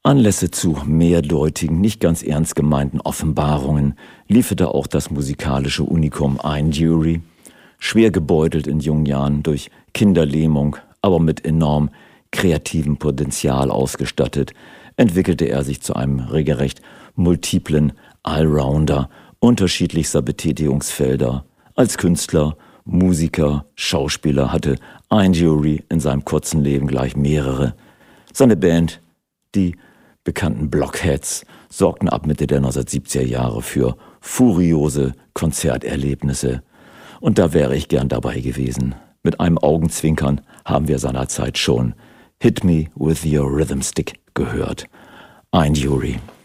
Anlässe zu mehrdeutigen, nicht ganz ernst gemeinten Offenbarungen lieferte auch das musikalische Unikum Ian Dury. Schwer gebeutelt in jungen Jahren durch Kinderlähmung, aber mit enorm kreativem Potenzial ausgestattet, entwickelte er sich zu einem regelrecht multiplen Allrounder unterschiedlichster Betätigungsfelder. Als Künstler, Musiker, Schauspieler hatte Ian Dury in seinem kurzen Leben gleich mehrere. Seine Band, die bekannten Blockheads, sorgten ab Mitte der 1970er Jahre für furiose Konzerterlebnisse. Und da wäre ich gern dabei gewesen. Mit einem Augenzwinkern haben wir seinerzeit schon Hit Me With Your Rhythm Stick gehört. Ian Dury.